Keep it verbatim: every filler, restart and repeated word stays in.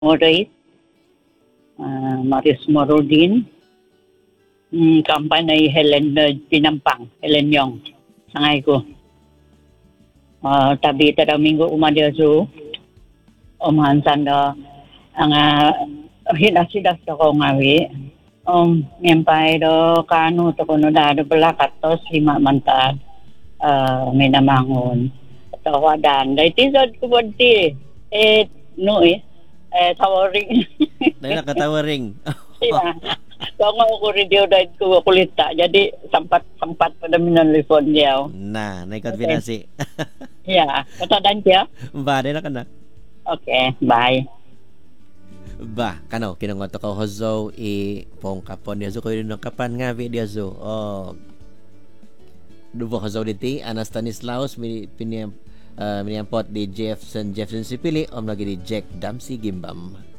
Moray, uh, Maris Morodin, mm, kampay na Helen uh, Pinampang, Helen Yong, sangay ko. Uh, tabi tada minggu umadia su, umahan sanda, ang uh, hinasidas ako ngawi, um, ngampay do kanu to kuno dado belakatos lima mantad, uh, minamangon. Tawadan, dahil tisod ko badi, eh, no eh, eh, tawaring. Dahil nakatawaring. Iya. Kau mau ko radio dahil ko kulita. Jadi sempat-sempat pada minan telepon dia. Nah, naik konfirmasi. Iya, kata dan dia. Ba, dahil na ka na. Okay, bye. Ba, kano, kinungoto ka hozo i pong kapon dia zo ko yun ng kapan nga video zo. Oh, dubo hozo diti, Ana Stanislaus, mini, piniyam, uh, miniampot di Jefferson Jefferson Sipili, om lagi di Jack Damsi Gimbam.